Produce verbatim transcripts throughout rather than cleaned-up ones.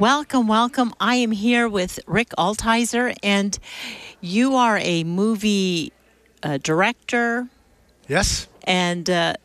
Welcome, welcome. I am here with Rick Altizer, and you are a movie uh, director. Yes. And uh,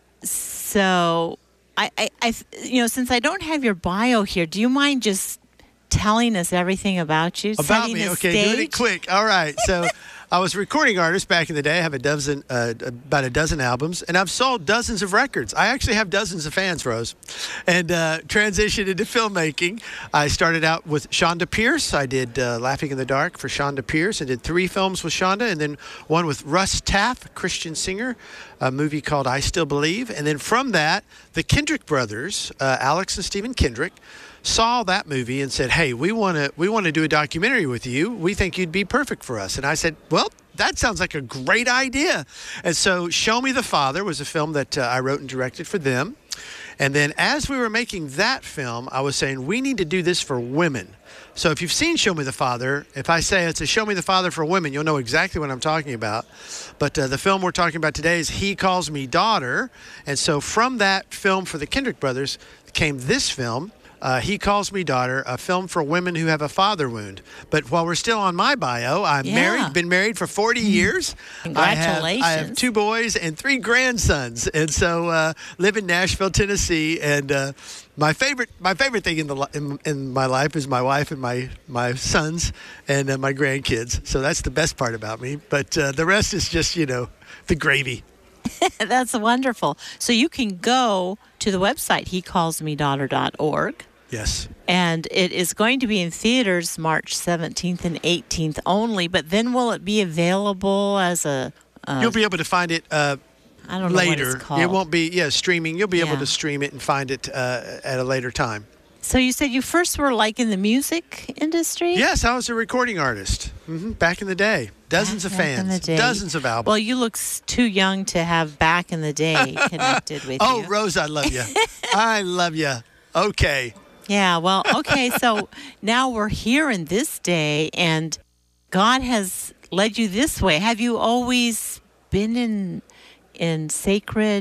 so, I, I, I, you know, since I don't have your bio here, do you mind just telling us everything about you? About me? Okay, stage? doing it quick. All right. So I was a recording artist back in the day. I have a dozen, uh, about a dozen albums, and I've sold dozens of records. I actually have dozens of fans, Rose. And uh, transitioned into filmmaking. I started out with Shonda Pierce. I did uh, Laughing in the Dark for Shonda Pierce. I did three films with Shonda, and then one with Russ Taff, a Christian singer, a movie called I Still Believe. And then from that, the Kendrick brothers, uh, Alex and Stephen Kendrick, saw that movie and said, hey, we want to we want to do a documentary with you. We think you'd be perfect for us. And I said, well, that sounds like a great idea. And so Show Me the Father was a film that uh, I wrote and directed for them. And then as we were making that film, I was saying, we need to do this for women. So if you've seen Show Me the Father, if I say it's a Show Me the Father for women, you'll know exactly what I'm talking about. But uh, the film we're talking about today is He Calls Me Daughter. And so from that film for the Kendrick brothers came this film, Uh, He Calls Me Daughter, a film for women who have a father wound. But while we're still on my bio, I'm Yeah. married, been married for forty years. Congratulations. I have, I have two boys and three grandsons. And so uh, live in Nashville, Tennessee. And uh, my favorite my favorite thing in the li- in, in my life is my wife and my, my sons and uh, my grandkids. So that's the best part about me. But uh, the rest is just, you know, the gravy. That's wonderful. So you can go to the website, he calls me daughter dot org. Yes. And it is going to be in theaters March seventeenth and eighteenth only, but then will it be available as a... Uh, You'll be able to find it uh, I don't know later. what it's called. It won't be, yeah, streaming. You'll be able Yeah. to stream it and find it uh, at a later time. So you said you first were like in the music industry? Yes, I was a recording artist hmm back in the day. Dozens Back of in fans, the day. dozens of albums. Well, you look s- too young to have back in the day connected with oh, you. Rose, I love you. I love you. Okay. Yeah, well, okay, so now we're here in this day, and God has led you this way. Have you always been in in sacred,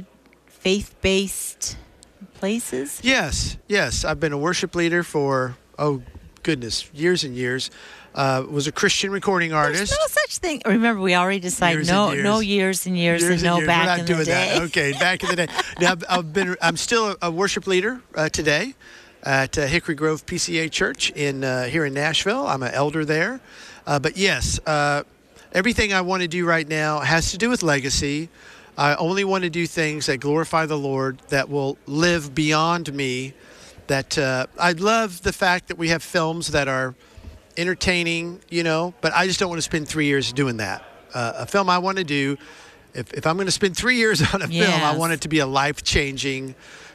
faith-based places? Yes, yes. I've been a worship leader for, oh, goodness, years and years. Uh, was a Christian recording artist. There's no such thing. Remember, we already decided Years no, and years. no years and years, Years and no years. back We're not in doing the day. that. Okay, back in the day. Now, I've, I've been. I'm still a, a worship leader uh, today at uh, Hickory Grove P C A Church in uh, here in Nashville. I'm an elder there. Uh, but yes, uh, everything I want to do right now has to do with legacy. I only want to do things that glorify the Lord, that will live beyond me. That uh, I love the fact that we have films that are entertaining, you know, but I just don't want to spend three years doing that. Uh, a film I want to do, if, if I'm going to spend three years on a film, I Yes. want it to be a life-changing,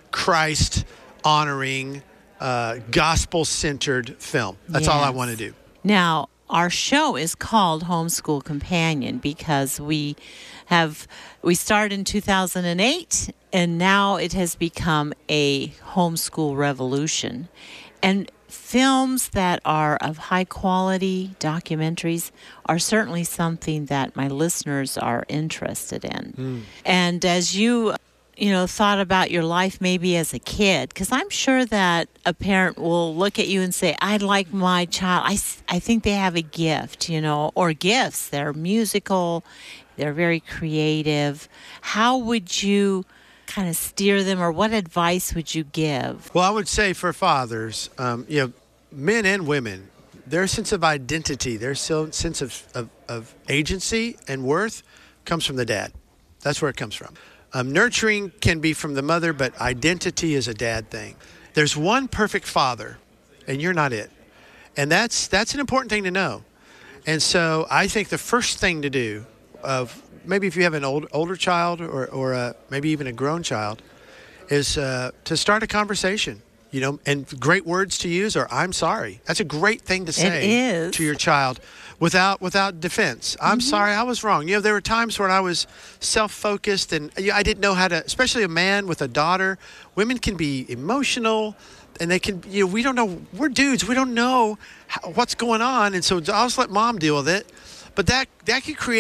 Christ-honoring, uh, gospel-centered film. That's all I Yes. want to do. Now, our show is called Homeschool Companion because we have we started in two thousand eight, and now it has become a homeschool revolution. And films that are of high quality, documentaries, are certainly something that my listeners are interested in. Mm. And as you you know, thought about your life maybe as a kid? Because I'm sure that a parent will look at you and say, I'd like my child, I, s- I think they have a gift, you know, or gifts. They're musical, they're very creative. How would you kind of steer them, or what advice would you give? Well, I would say for fathers, um, you know, men and women, their sense of identity, their so- sense of, of, of agency and worth comes from the dad. That's where it comes from. Um, nurturing can be from the mother, but identity is a dad thing. There's one perfect father, and you're not it. And that's that's an important thing to know. And so I think the first thing to do, of maybe if you have an old, older child or, or uh, maybe even a grown child, is uh, to start a conversation. You know, and great words to use are "I'm sorry." That's a great thing to say is. to your child, without without defense. I'm sorry, I was wrong. You know, there were times when I was self-focused and you know, I didn't know how to. Especially a man with a daughter, women can be emotional, and they can. You know, we don't know. We're dudes. We don't know how, what's going on, and so I'll just let mom deal with it. But that that can create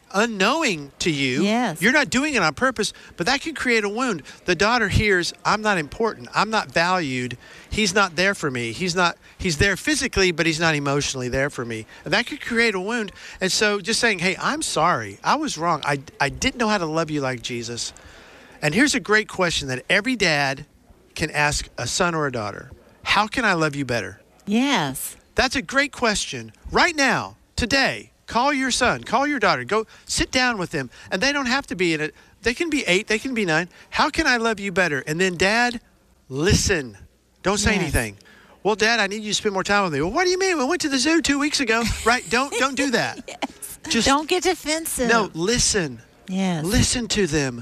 unknowing to you. Yes. You're not doing it on purpose, but that can create a wound. The daughter hears, I'm not important. I'm not valued. He's not there for me. He's not, he's there physically, but he's not emotionally there for me. And that could create a wound. And so just saying, hey, I'm sorry. I was wrong. I, I didn't know how to love you like Jesus. And here's a great question that every dad can ask a son or a daughter. How can I love you better? Yes. That's a great question. Right now, today, call your son, call your daughter, go sit down with them. And they don't have to be in it. They can be eight, they can be nine. How can I love you better? And then, Dad, listen. Don't say Yes. anything. Well, Dad, I need you to spend more time with me. Well, what do you mean? We went to the zoo two weeks ago. Right? Don't don't do that. Yes. Just Don't get defensive. No, listen. Yes. Listen to them.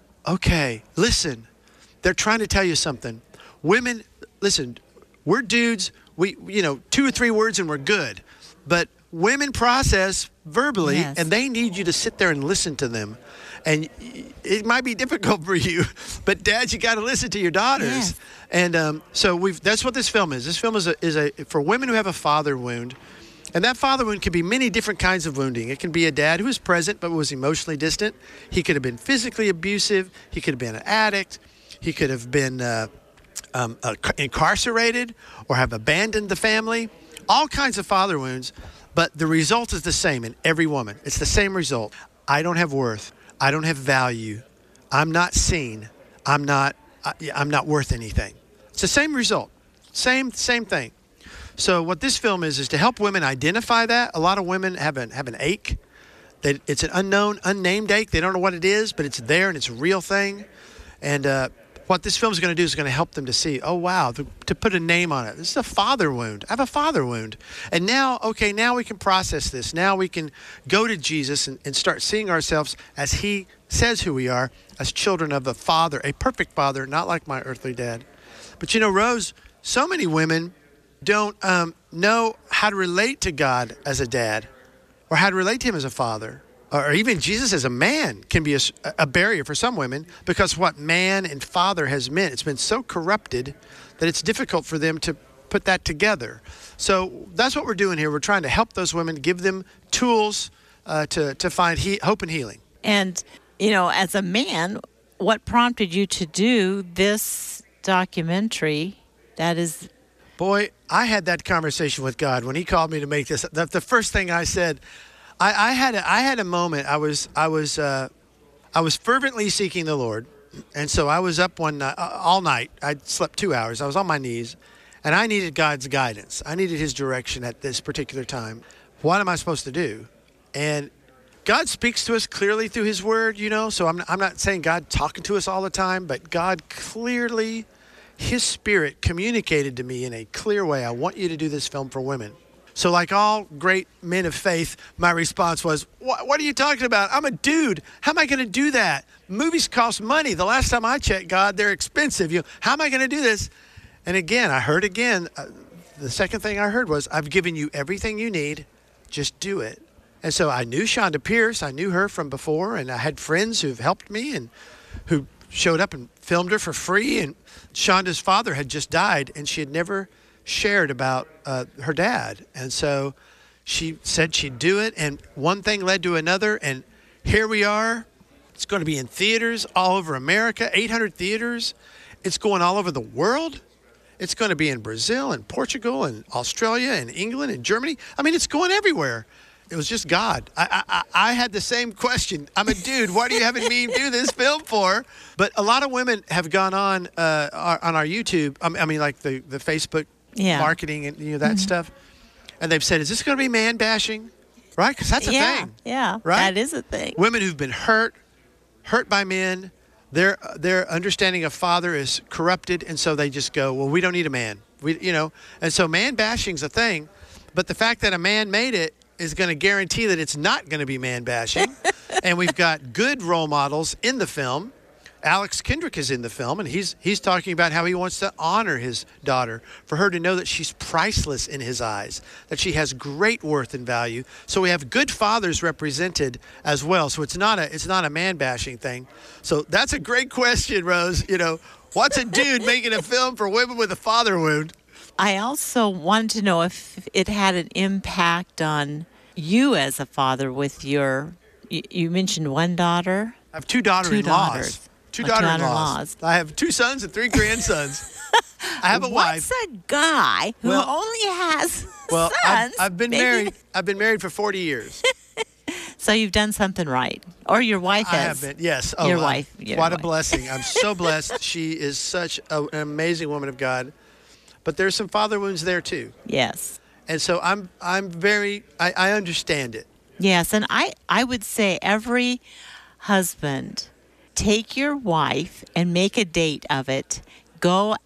Okay, listen. They're trying to tell you something. Women, listen, we're dudes. We, you know, two or three words and we're good. But women process verbally, Yes. and they need you to sit there and listen to them. And it might be difficult for you, but dads, you got to listen to your daughters. Yes. And um, so we've. That's what this film is. This film is a, is a for women who have a father wound. And that father wound can be many different kinds of wounding. It can be a dad who was present but was emotionally distant. He could have been physically abusive. He could have been an addict. He could have been uh, um, uh, incarcerated or have abandoned the family. All kinds of father wounds. But the result is the same in every woman. It's the same result. I don't have worth. I don't have value. I'm not seen. I'm not. I, I'm not worth anything. It's the same result. Same same thing. So what this film is is to help women identify that. A lot of women have an have an ache. That it's an unknown, unnamed ache. They don't know what it is, but it's there and it's a real thing. And uh, what this film is going to do is going to help them to see, oh, wow, to, to put a name on it. This is a father wound. I have a father wound. And now, okay, now we can process this. Now we can go to Jesus and, and start seeing ourselves as he says who we are, as children of a father, a perfect father, not like my earthly dad. But, you know, Rose, so many women don't um, know how to relate to God as a dad or how to relate to him as a father. Or even Jesus as a man can be a, a barrier for some women because what man and father has meant, it's been so corrupted that it's difficult for them to put that together. So that's what we're doing here. We're trying to help those women, give them tools uh, to, to find he- hope and healing. And, you know, as a man, what prompted you to do this documentary that is... Boy, I had that conversation with God when he called me to make this. The, the first thing I said... I, I had a, I had a moment. I was I was uh, I was fervently seeking the Lord, and so I was up one night, uh, all night. I slept two hours. I was on my knees, and I needed God's guidance. I needed His direction at this particular time. What am I supposed to do? And God speaks to us clearly through His Word, you know. So I'm I'm not saying God talking to us all the time, but God clearly, His Spirit communicated to me in a clear way. I want you to do this film for women. So like all great men of faith, my response was, what, what are you talking about? I'm a dude. How am I going to do that? Movies cost money. The last time I checked, God, they're expensive. You, how am I going to do this? And again, I heard again, uh, the second thing I heard was, I've given you everything you need. Just do it. And so I knew Shonda Pierce. I knew her from before, and I had friends who've helped me and who showed up and filmed her for free. And Shonda's father had just died, and she had never shared about uh, her dad. And so she said she'd do it, and one thing led to another, and here we are. It's going to be in theaters all over America, eight hundred theaters. It's going all over the world. It's going to be in Brazil and Portugal and Australia and England and Germany. I mean, it's going everywhere. It was just God. I, I, I had the same question. I'm a dude. What are you having me do this film for? But a lot of women have gone on uh, our, on our YouTube. I mean, like the, the Facebook Yeah. marketing and you know that Mm-hmm. stuff, and they've said, "Is this going to be man bashing?" Right? Because that's a yeah, thing. Yeah, Right? that is a thing. Women who've been hurt, hurt by men, their their understanding of father is corrupted, and so they just go, "Well, we don't need a man." We, you know, and so man bashing's a thing, but the fact that a man made it is going to guarantee that it's not going to be man bashing. And we've got good role models in the film. Alex Kendrick is in the film, and he's he's talking about how he wants to honor his daughter, for her to know that she's priceless in his eyes, that she has great worth and value. So we have good fathers represented as well. So it's not a it's not a man bashing thing. So that's a great question, Rose. You know, what's a dude making a film for women with a father wound? I also wanted to know if it had an impact on you as a father with your you, you mentioned one daughter. I have two daughter-in-laws. Two daughters. Two Oh, daughter-in-laws. daughter-in-laws. I have two sons and three grandsons. I have a What's wife. a guy who Well- only has Well, I've, sons? I've been maybe- married. I've been married for forty years. So you've done something right, or your wife I has. have been. Yes. Oh, Your I'm- wife, your what a wife. blessing. I'm so blessed. She is such a, an amazing woman of God. But there's some father wounds there too. Yes. And so I'm I'm very I, I understand it. Yes, and I, I would say every husband, take your wife and make a date of it. Go